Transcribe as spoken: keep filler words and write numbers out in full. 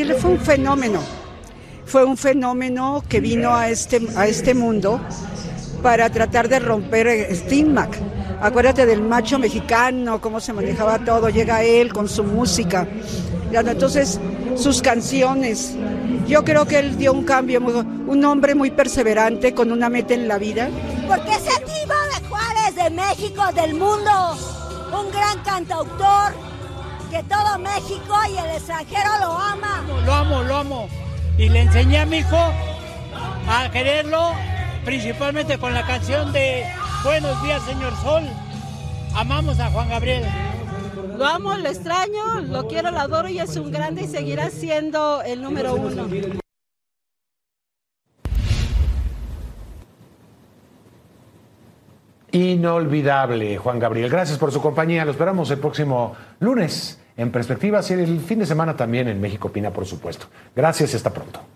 Gabriel fue un fenómeno, fue un fenómeno que vino a este, a este mundo para tratar de romper estigma. Acuérdate del macho mexicano, cómo se manejaba todo, llega él con su música, entonces sus canciones. Yo creo que él dio un cambio, un hombre muy perseverante con una meta en la vida. Porque es el Divo de Juárez, de México, del mundo, un gran cantautor que todo México y el extranjero lo ama. Lo amo, lo amo. Y le enseñé a mi hijo a quererlo, principalmente con la canción de Buenos días, señor Sol. Amamos a Juan Gabriel. Lo amo, lo extraño, lo quiero, lo adoro y es un grande y seguirá siendo el número uno. Inolvidable, Juan Gabriel. Gracias por su compañía. Lo esperamos el próximo lunes en Perspectivas y el fin de semana también en México Opina, por supuesto. Gracias y hasta pronto.